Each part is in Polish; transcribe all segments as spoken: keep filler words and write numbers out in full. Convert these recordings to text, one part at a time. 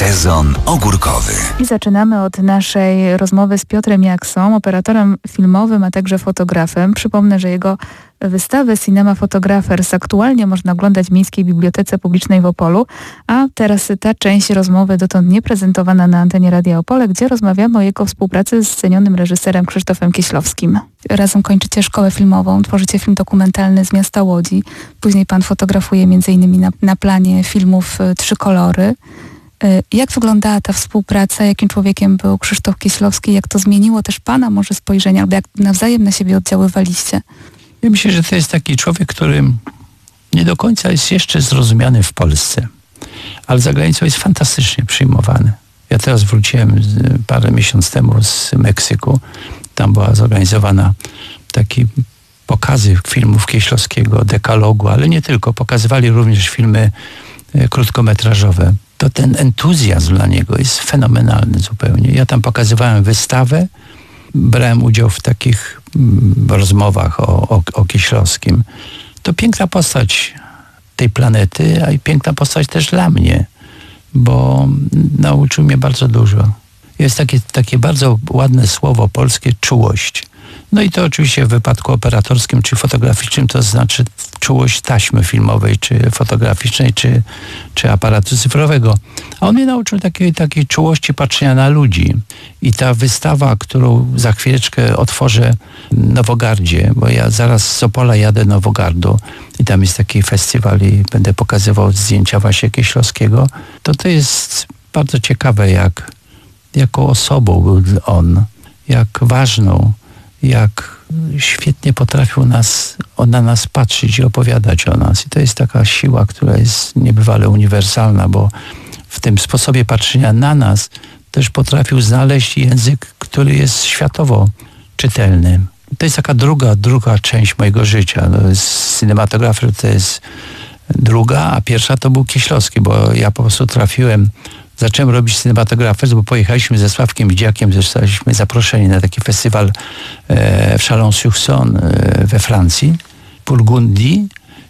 Sezon ogórkowy. I zaczynamy od naszej rozmowy z Piotrem Jaksą, operatorem filmowym, a także fotografem. Przypomnę, że jego wystawę Cinema Photographers aktualnie można oglądać w Miejskiej Bibliotece Publicznej w Opolu, a teraz ta część rozmowy dotąd nie prezentowana na antenie Radia Opole, gdzie rozmawiamy o jego współpracy z cenionym reżyserem Krzysztofem Kieślowskim. Razem kończycie szkołę filmową, tworzycie film dokumentalny z miasta Łodzi. Później pan fotografuje między innymi na, na planie filmów Trzy kolory. Jak wyglądała ta współpraca? Jakim człowiekiem był Krzysztof Kieślowski? Jak to zmieniło też pana może spojrzenie? Albo jak nawzajem na siebie oddziaływaliście? Ja myślę, że to jest taki człowiek, który nie do końca jest jeszcze zrozumiany w Polsce, ale za granicą jest fantastycznie przyjmowany. Ja teraz wróciłem parę miesięcy temu z Meksyku. Tam była zorganizowana taki pokazy filmów Kieślowskiego, dekalogu, ale nie tylko. Pokazywali również filmy krótkometrażowe. To ten entuzjazm dla niego jest fenomenalny zupełnie. Ja tam pokazywałem wystawę, brałem udział w takich mm, rozmowach o, o, o Kieślowskim. To piękna postać tej planety, a i piękna postać też dla mnie, bo nauczył mnie bardzo dużo. Jest takie, takie bardzo ładne słowo polskie, czułość. No i to oczywiście w wypadku operatorskim czy fotograficznym to znaczy czułość taśmy filmowej, czy fotograficznej, czy, czy aparatu cyfrowego. A on mnie nauczył takiej, takiej czułości patrzenia na ludzi. I ta wystawa, którą za chwileczkę otworzę w Nowogardzie, bo ja zaraz z Opola jadę do Nowogardu i tam jest taki festiwal i będę pokazywał zdjęcia właśnie Kieślowskiego, to to jest bardzo ciekawe, jak jaką osobą był on, jak ważną, jak świetnie potrafił nas, na nas patrzeć i opowiadać o nas. I to jest taka siła, która jest niebywale uniwersalna, bo w tym sposobie patrzenia na nas też potrafił znaleźć język, który jest światowo czytelny. To jest taka druga, druga część mojego życia. No, cinematografer to jest druga, a pierwsza to był Kieślowski, bo ja po prostu trafiłem. Zacząłem robić cinematografę, bo pojechaliśmy ze Sławkiem Widziakiem, zostaliśmy zaproszeni na taki festiwal e, w Chalon-sur-Saône e, we Francji, Burgundii,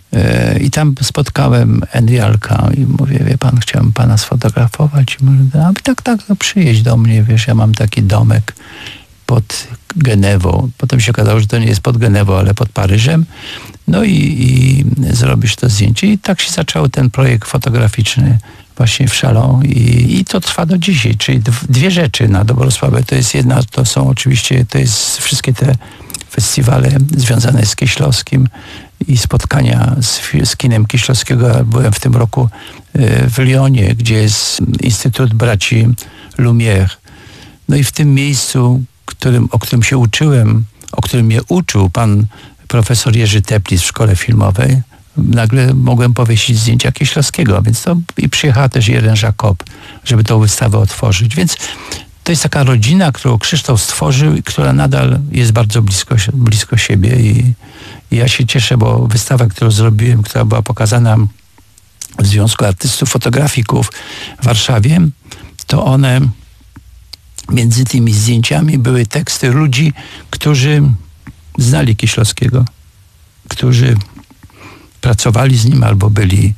e, i tam spotkałem Enrialka i mówię, wie pan, chciałem pana sfotografować. I mówię, a tak, tak, no przyjedź do mnie, wiesz, ja mam taki domek pod Genewą. Potem się okazało, że to nie jest pod Genewą, ale pod Paryżem. No i, i zrobisz to zdjęcie. I tak się zaczął ten projekt fotograficzny właśnie w Chalon i, i to trwa do dzisiaj. Czyli dwie rzeczy na dobrą sprawę. To jest jedna, to są oczywiście, to jest wszystkie te festiwale związane z Kieślowskim i spotkania z, z kinem Kieślowskiego. Byłem w tym roku w Lyonie, gdzie jest Instytut Braci Lumière. No i w tym miejscu, którym, o którym się uczyłem, o którym mnie uczył pan profesor Jerzy Teplitz w szkole filmowej, nagle mogłem powiesić zdjęcia Kieślowskiego, więc to i przyjechała też Irene Jacob, żeby tą wystawę otworzyć. Więc to jest taka rodzina, którą Krzysztof stworzył i która nadal jest bardzo blisko, blisko siebie i, i ja się cieszę, bo wystawa, którą zrobiłem, która była pokazana w Związku Artystów Fotografików w Warszawie, to one między tymi zdjęciami były teksty ludzi, którzy znali Kieślowskiego, którzy pracowali z nim albo byli,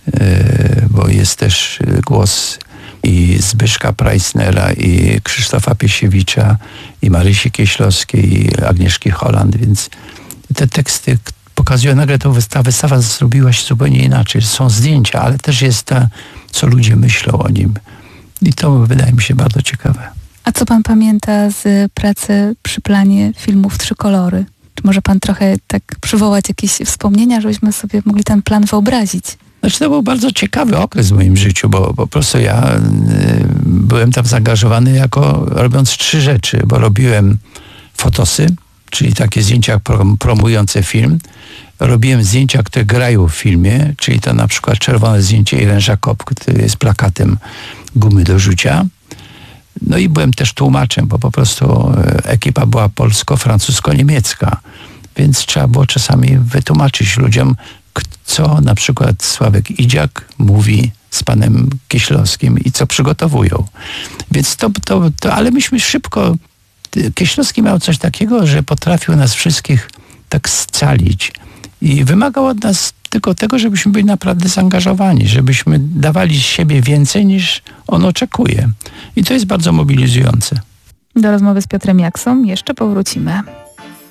e, bo jest też głos i Zbyszka Preissnera, i Krzysztofa Piesiewicza, i Marysi Kieślowskiej, i Agnieszki Holland, więc te teksty pokazują, nagle tą wystawę, wystawa zrobiła się zupełnie inaczej. Są zdjęcia, ale też jest ta, co ludzie myślą o nim. I to wydaje mi się bardzo ciekawe. A co pan pamięta z pracy przy planie filmów Trzy kolory? Czy może pan trochę tak przywołać jakieś wspomnienia, żebyśmy sobie mogli ten plan wyobrazić? Znaczy to był bardzo ciekawy okres w moim życiu, bo po prostu ja y, byłem tam zaangażowany jako robiąc trzy rzeczy, bo robiłem fotosy, czyli takie zdjęcia prom promujące film. Robiłem zdjęcia, które grają w filmie, czyli to na przykład czerwone zdjęcie Irene Jacob, które jest plakatem Gumy do rzucia. No i byłem też tłumaczem, bo po prostu ekipa była polsko-francusko-niemiecka, więc trzeba było czasami wytłumaczyć ludziom, co na przykład Sławek Idziak mówi z panem Kieślowskim i co przygotowują. Więc to, to, to ale myśmy szybko, Kieślowski miał coś takiego, że potrafił nas wszystkich tak scalić i wymagał od nas tylko tego, żebyśmy byli naprawdę zaangażowani, żebyśmy dawali z siebie więcej niż on oczekuje. I to jest bardzo mobilizujące. Do rozmowy z Piotrem Jaksą jeszcze powrócimy.